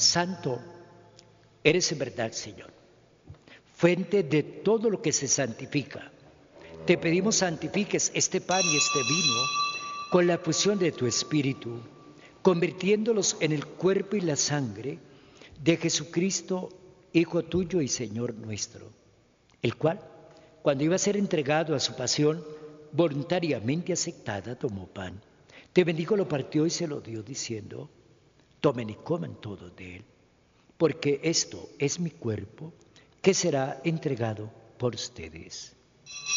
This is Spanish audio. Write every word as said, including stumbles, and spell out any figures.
Santo eres en verdad, Señor, fuente de todo lo que se santifica. Te pedimos santifiques este pan y este vino con la fusión de tu Espíritu, convirtiéndolos en el cuerpo y la sangre de Jesucristo, Hijo tuyo y Señor nuestro, el cual, cuando iba a ser entregado a su pasión, voluntariamente aceptada, tomó pan. Te bendijo, lo partió y se lo dio, diciendo: tomen y coman todos de él, porque esto es mi cuerpo, que será entregado por ustedes.